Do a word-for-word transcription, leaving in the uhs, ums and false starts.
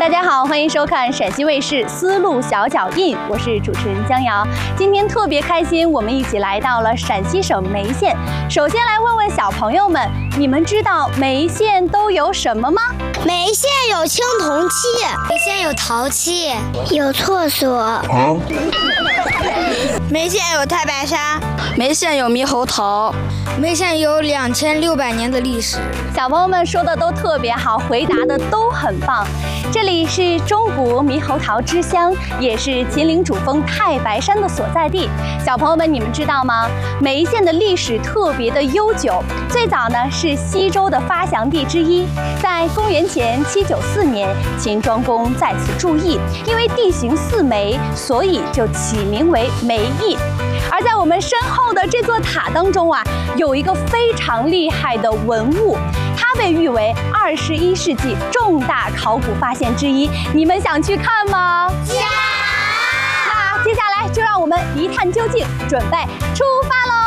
大家好，欢迎收看陕西卫视《丝路小脚印》，我是主持人江瑶。今天特别开心，我们一起来到了陕西省眉县。首先来问问小朋友们，你们知道眉县都有什么吗？ 眉县有青铜器，眉县有陶器，有厕所。 眉县有太白沙，眉县有猕猴桃，眉县有两千六百年的历史。 小朋友们说的都特别好，回答的都很棒。这里是中国猕猴桃之乡，也是秦岭主峰太白山的所在地。小朋友们，你们知道吗？眉县的历史特别的悠久，最早呢是西周的发祥地之一。在公元前七九四年，秦庄公在此筑邑，因为地形似眉，所以就起名为眉邑。而在我们身后的这座塔当中啊，有一个非常厉害的文物，它被誉为二十一世纪重大考古发现之一。你们想去看吗？ 想！ 那接下来就让我们一探究竟，准备出发喽！